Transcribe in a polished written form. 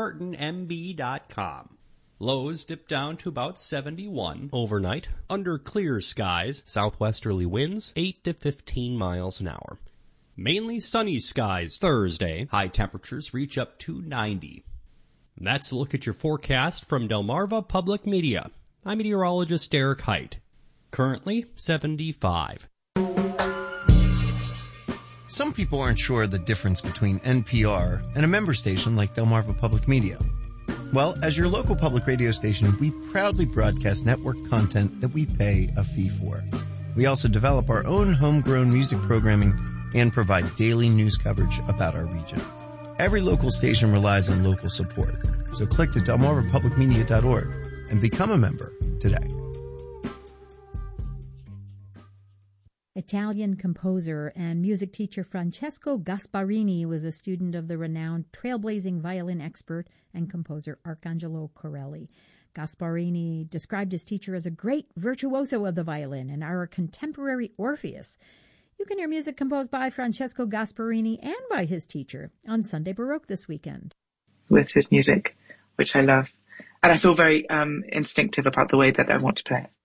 DeLmartinMB.com. Lows dip down to about 71 overnight, under clear skies, southwesterly winds 8 to 15 miles an hour. Mainly sunny skies Thursday, high temperatures reach up to 90. That's a look at your forecast from Delmarva Public Media. I'm meteorologist Derek Height. Currently 75. Some people aren't sure the difference between NPR and a member station like Delmarva Public Media. Well, as your local public radio station, we proudly broadcast network content that we pay a fee for. We also develop our own homegrown music programming and provide daily news coverage about our region. Every local station relies on local support, so click to delmarvapublicmedia.org and become a member today. Italian composer and music teacher Francesco Gasparini was a student of the renowned trailblazing violin expert and composer Arcangelo Corelli. Gasparini described his teacher as a great virtuoso of the violin and our contemporary Orpheus. You can hear music composed by Francesco Gasparini and by his teacher on Sunday Baroque this weekend. With his music, which I love. And I feel very instinctive about the way that I want to play it.